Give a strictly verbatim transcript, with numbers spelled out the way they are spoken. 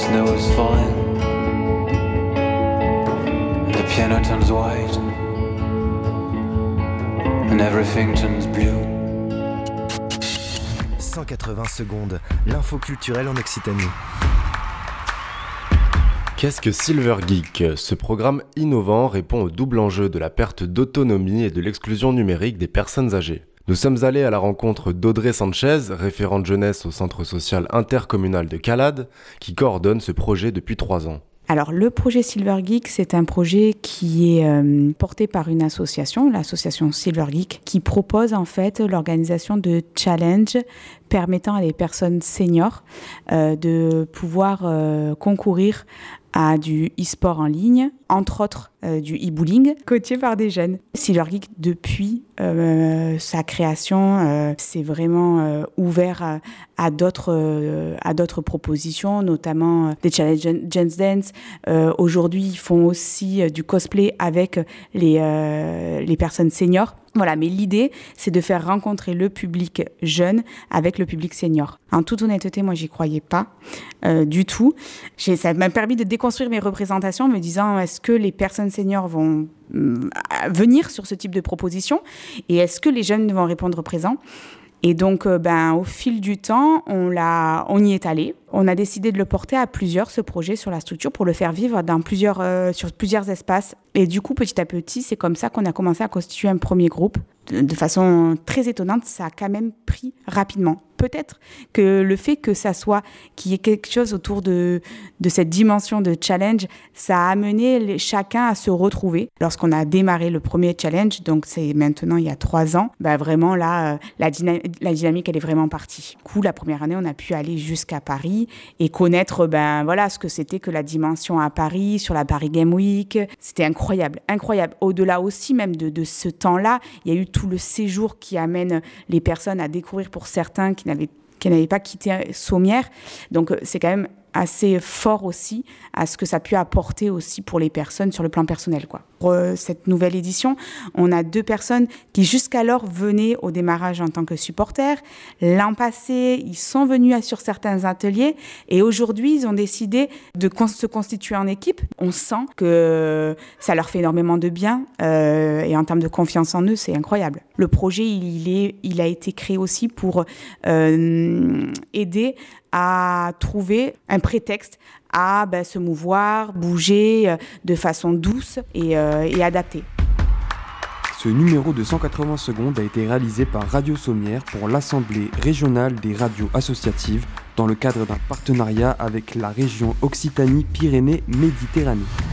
snow is falling, and the piano turns white, and everything turns blue. cent quatre-vingts secondes, l'info culturelle en Occitanie. Qu'est-ce que Silver Geek ? Ce programme innovant répond au double enjeu de la perte d'autonomie et de l'exclusion numérique des personnes âgées. Nous sommes allés à la rencontre d'Audrey Sanchez, référente jeunesse au centre social intercommunal de Calade, qui coordonne ce projet depuis trois ans. Alors le projet Silver Geek, c'est un projet qui est euh, porté par une association, l'association Silver Geek, qui propose en fait l'organisation de challenges permettant à des personnes seniors euh, de pouvoir euh, concourir à du e-sport en ligne, entre autres euh, du e-bowling, coaché par des jeunes. Silver Geek, depuis euh, sa création, euh, s'est vraiment euh, ouvert à, à, d'autres, euh, à d'autres propositions, notamment euh, des challenges Just Dance. Euh, aujourd'hui, ils font aussi euh, du cosplay avec les, euh, les personnes seniors. Voilà, mais l'idée, c'est de faire rencontrer le public jeune avec le public senior. En toute honnêteté, moi, j'y croyais pas euh, du tout. J'ai, ça m'a permis de déconstruire mes représentations, me disant est-ce que les personnes seniors vont euh, venir sur ce type de proposition et est-ce que les jeunes vont répondre présent ? Et donc, euh, ben, au fil du temps, on, l'a, on y est allé. On a décidé de le porter à plusieurs, ce projet, sur la structure, pour le faire vivre dans plusieurs, euh, sur plusieurs espaces. Et du coup, petit à petit, c'est comme ça qu'on a commencé à constituer un premier groupe. De, de façon très étonnante, ça a quand même pris rapidement. Peut-être que le fait que ça soit, qu'il y ait quelque chose autour de, de cette dimension de challenge, ça a amené les, chacun à se retrouver. Lorsqu'on a démarré le premier challenge, donc c'est maintenant il y a trois ans, ben vraiment là, euh, la, dyna- la dynamique, elle est vraiment partie. Du coup, la première année, on a pu aller jusqu'à Paris et connaître ben, voilà, ce que c'était que la dimension à Paris, sur la Paris Game Week. C'était incroyable, incroyable. Au-delà aussi même de, de ce temps-là, il y a eu tout le séjour qui amène les personnes à découvrir, pour certains qui n'avaient, qui n'avaient pas quitté Sommières. Donc, c'est quand même assez fort aussi à ce que ça a pu apporter aussi pour les personnes sur le plan personnel, quoi. Pour euh, cette nouvelle édition, on a deux personnes qui jusqu'alors venaient au démarrage en tant que supporters. L'an passé, ils sont venus sur certains ateliers et aujourd'hui, ils ont décidé de con- se constituer en équipe. On sent que ça leur fait énormément de bien euh, et en termes de confiance en eux, c'est incroyable. Le projet, il, est, il a été créé aussi pour euh, aider à trouver un prétexte à ben, se mouvoir, bouger euh, de façon douce et, euh, et adaptée. Ce numéro de cent quatre-vingts secondes a été réalisé par Radio Sommières pour l'Assemblée régionale des radios associatives dans le cadre d'un partenariat avec la région Occitanie-Pyrénées-Méditerranée.